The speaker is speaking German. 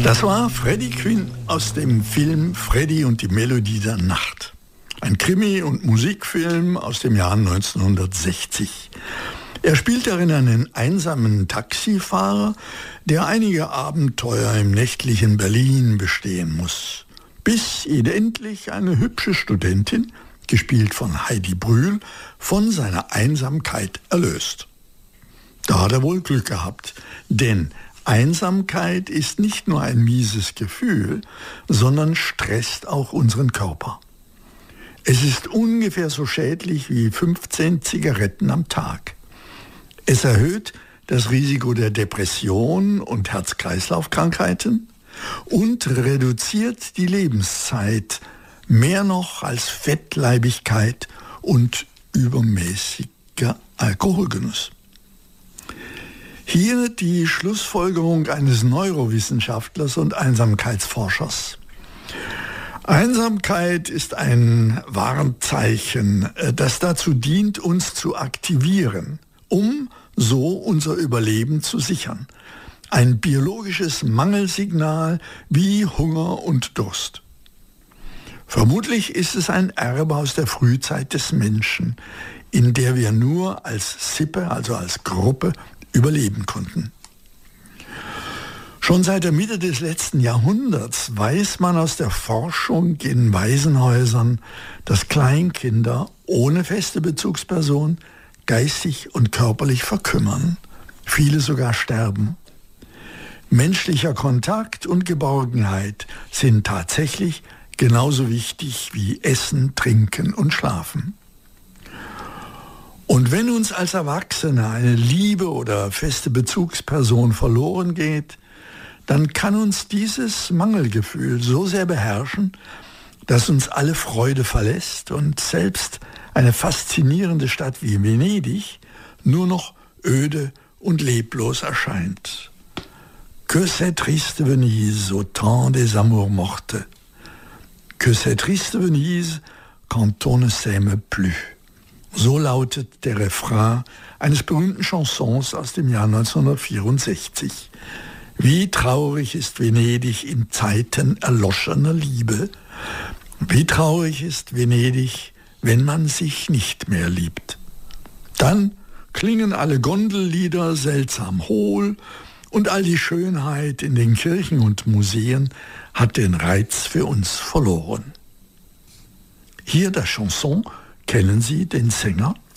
Das war Freddie Quinn aus dem Film Freddie und die Melodie der Nacht. Ein Krimi- und Musikfilm aus dem Jahr 1960. Er spielt darin einen einsamen Taxifahrer, der einige Abenteuer im nächtlichen Berlin bestehen muss. Bis ihn endlich eine hübsche Studentin, gespielt von Heidi Brühl, von seiner Einsamkeit erlöst. Da hat er wohl Glück gehabt, denn Einsamkeit ist nicht nur ein mieses Gefühl, sondern stresst auch unseren Körper. Es ist ungefähr so schädlich wie 15 Zigaretten am Tag. Es erhöht das Risiko der Depression und Herz-Kreislauf-Krankheiten und reduziert die Lebenszeit mehr noch als Fettleibigkeit und übermäßiger Alkoholgenuss. Hier die Schlussfolgerung eines Neurowissenschaftlers und Einsamkeitsforschers. Einsamkeit ist ein Warnzeichen, das dazu dient, uns zu aktivieren, um so unser Überleben zu sichern. Ein biologisches Mangelsignal wie Hunger und Durst. Vermutlich ist es ein Erbe aus der Frühzeit des Menschen, in der wir nur als Sippe, also als Gruppe, überleben konnten. Schon seit der Mitte des letzten Jahrhunderts weiß man aus der Forschung in Waisenhäusern, dass Kleinkinder ohne feste Bezugsperson geistig und körperlich verkümmern, viele sogar sterben. Menschlicher Kontakt und Geborgenheit sind tatsächlich genauso wichtig wie Essen, Trinken und Schlafen. Und wenn uns als Erwachsene eine Liebe oder feste Bezugsperson verloren geht, dann kann uns dieses Mangelgefühl so sehr beherrschen, dass uns alle Freude verlässt und selbst eine faszinierende Stadt wie Venedig nur noch öde und leblos erscheint. Que c'est triste Venise, au temps des amours mortes. Que c'est triste Venise, quand on ne s'aime plus. So lautet der Refrain eines berühmten Chansons aus dem Jahr 1964. Wie traurig ist Venedig in Zeiten erloschener Liebe. Wie traurig ist Venedig, wenn man sich nicht mehr liebt. Dann klingen alle Gondellieder seltsam hohl und all die Schönheit in den Kirchen und Museen hat den Reiz für uns verloren. Hier das Chanson. Kennen Sie den Sänger?